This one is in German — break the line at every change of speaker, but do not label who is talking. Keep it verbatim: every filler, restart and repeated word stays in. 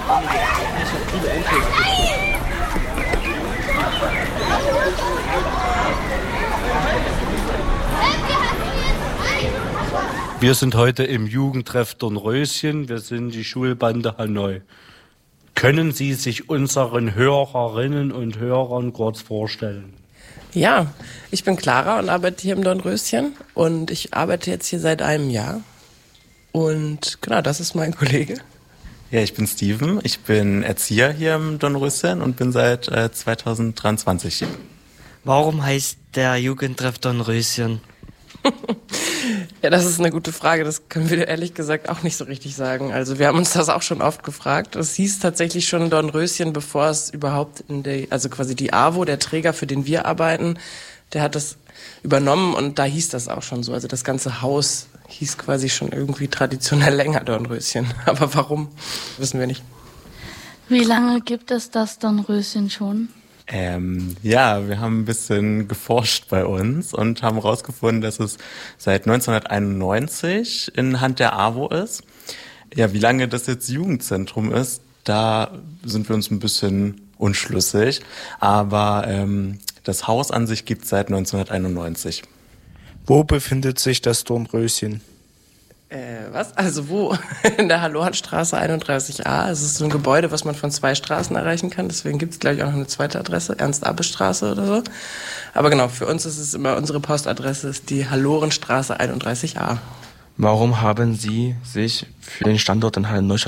Wir sind heute im Jugendtreff Dornröschen. Wir sind die Schulbande Hanoi. Können Sie sich unseren Hörerinnen und Hörern kurz vorstellen?
Ja, ich bin Clara und arbeite hier im Dornröschen. Und ich arbeite jetzt hier seit einem Jahr. Und genau, das ist mein Kollege.
Ja, ich bin Steven. Ich bin Erzieher hier im Dornröschen und bin seit äh, zwanzig dreiundzwanzig hier.
Warum heißt der Jugendtreff Dornröschen?
Ja, das ist eine gute Frage. Das können wir ehrlich gesagt auch nicht so richtig sagen. Also wir haben uns das auch schon oft gefragt. Es hieß tatsächlich schon Dornröschen, bevor es überhaupt in der, also quasi die A W O, der Träger, für den wir arbeiten, der hat das übernommen und da hieß das auch schon so. Also das ganze Haus hieß quasi schon irgendwie traditionell länger Dornröschen. Aber warum, wissen wir nicht.
Wie lange gibt es das Dornröschen schon?
Ähm, ja, wir haben ein bisschen geforscht bei uns und haben herausgefunden, dass es seit neunzehnhunderteinundneunzig in Hand der A W O ist. Ja, wie lange das jetzt Jugendzentrum ist, da sind wir uns ein bisschen unschlüssig. Aber ähm, das Haus an sich gibt es seit neunzehnhunderteinundneunzig.
Wo befindet sich das Dornröschen?
Äh, was? Also wo? In der Hallohanstraße einunddreißig a. Es ist so ein Gebäude, was man von zwei Straßen erreichen kann. Deswegen gibt es, glaube ich, auch noch eine zweite Adresse, Ernst-Abbe-Straße oder so. Aber genau, für uns ist es immer, unsere Postadresse ist die Hallorenstraße einunddreißig a.
Warum haben Sie sich für den Standort in Halle-Neustadt